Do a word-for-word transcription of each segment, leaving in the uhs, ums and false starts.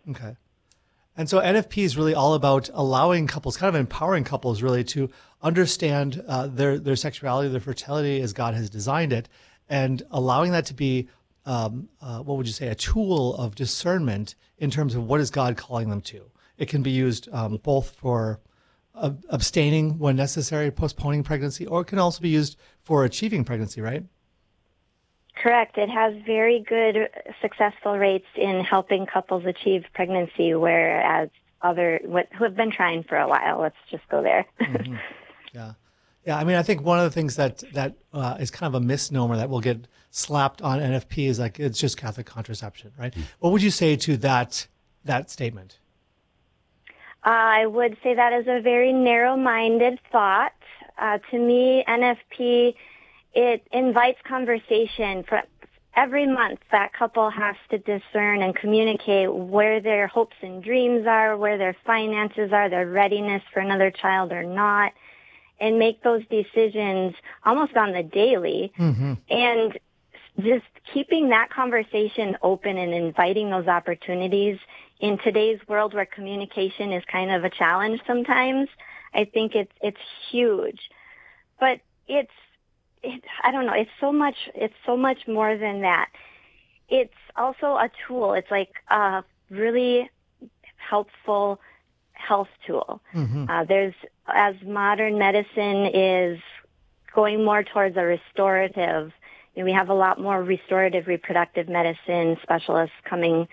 Okay. And so N F P is really all about allowing couples, kind of empowering couples really to understand uh, their, their sexuality, their fertility as God has designed it, and allowing that to be, um, uh, what would you say, a tool of discernment in terms of what is God calling them to. It can be used um, both for uh, abstaining when necessary, postponing pregnancy, or it can also be used for achieving pregnancy, right? Correct. It has very good successful rates in helping couples achieve pregnancy, whereas other what, who have been trying for a while. Let's just go there. Mm-hmm. Yeah. Yeah. I mean, I think one of the things that, that uh, is kind of a misnomer that will get slapped on N F P is like, it's just Catholic contraception, right? Mm-hmm. What would you say to that, that statement? I would say that is a very narrow-minded thought. Uh, to me, N F P, it invites conversation. For every month, that couple has to discern and communicate where their hopes and dreams are, where their finances are, their readiness for another child or not, and make those decisions almost on the daily. Mm-hmm. And just keeping that conversation open and inviting those opportunities in today's world where communication is kind of a challenge sometimes, I think it's it's huge. But it's It, I don't know. It's so much. It's so much more than that. It's also a tool. It's like a really helpful health tool. Mm-hmm. Uh, there's as modern medicine is going more towards a restorative. You know, we have a lot more restorative reproductive medicine specialists coming,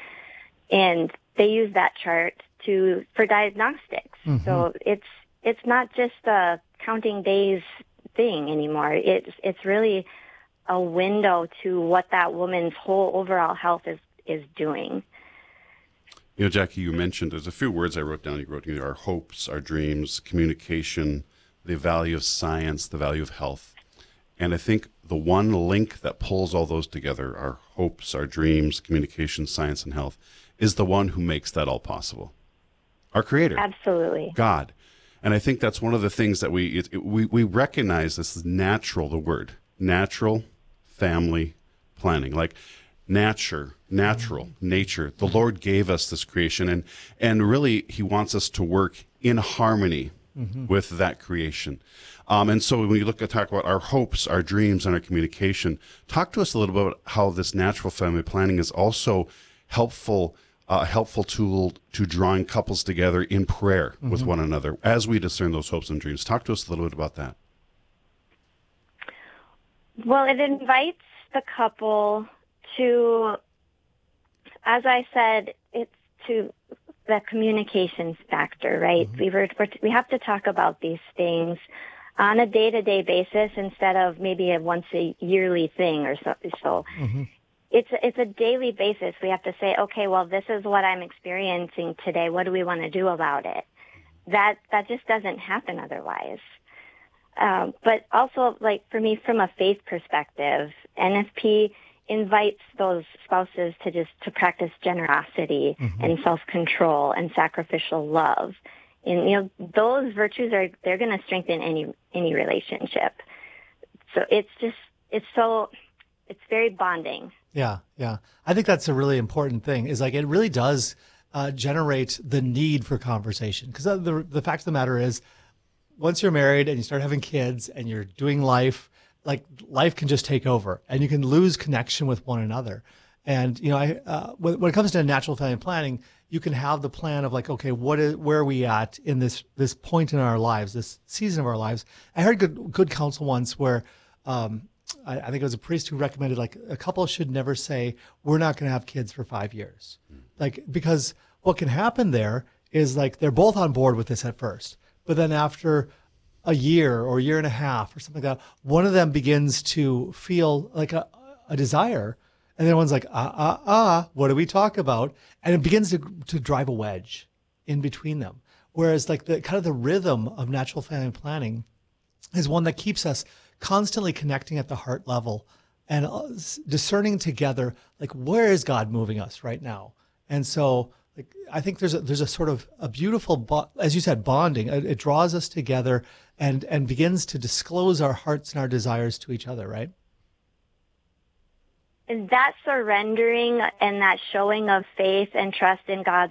and they use that chart to for diagnostics. Mm-hmm. So it's it's not just a counting days thing anymore. It's it's really a window to what that woman's whole overall health is is doing. You know, Jackie, you mentioned there's a few words I wrote down. You wrote, you know, our hopes, our dreams, communication, the value of science, the value of health. And I think the one link that pulls all those together, our hopes, our dreams, communication, science, and health, is the one who makes that all possible. Our Creator. Absolutely. God. And I think that's one of the things that we it, it, we we recognize this is natural, the word, natural family planning, like nature, natural, mm-hmm. nature. The Lord gave us this creation, and, and really he wants us to work in harmony mm-hmm. with that creation. Um, and so when you look at talk about our hopes, our dreams, and our communication, talk to us a little bit about how this natural family planning is also helpful a helpful tool to drawing couples together in prayer mm-hmm. with one another as we discern those hopes and dreams. Talk to us a little bit about that. Well, it invites the couple to, as I said, it's to the communications factor, right? Mm-hmm. We were, we have to talk about these things on a day-to-day basis instead of maybe a once a yearly thing or so. so. Mm-hmm. It's it's a daily basis. We have to say, okay, well, this is what I'm experiencing today. What do we want to do about it? That that just doesn't happen otherwise. Um, but also, like for me, from a faith perspective, N F P invites those spouses to just to practice generosity mm-hmm. and self-control and sacrificial love. And you know, those virtues are they're going to strengthen any any relationship. So it's just it's so it's very bonding. Yeah, yeah. I think that's a really important thing is like it really does uh, generate the need for conversation. Because the, the fact of the matter is once you're married and you start having kids and you're doing life, like life can just take over and you can lose connection with one another. And, you know, I, uh, when, when it comes to natural family planning, you can have the plan of like, okay, what is, where are we at in this, this point in our lives, this season of our lives? I heard good, good counsel once where, um, I, I think it was a priest who recommended like a couple should never say, we're not going to have kids for five years. Like, because what can happen there is like, they're both on board with this at first, but then after a year or a year and a half or something like that, one of them begins to feel like a, a desire. And then one's like, ah, ah, ah, what do we talk about? And it begins to, to drive a wedge in between them. Whereas like the kind of the rhythm of natural family planning is one that keeps us constantly connecting at the heart level and discerning together, like, where is God moving us right now? And so like, I think there's a, there's a sort of a beautiful, bo- as you said, bonding. It, it draws us together and, and begins to disclose our hearts and our desires to each other, right? That surrendering and that showing of faith and trust in God's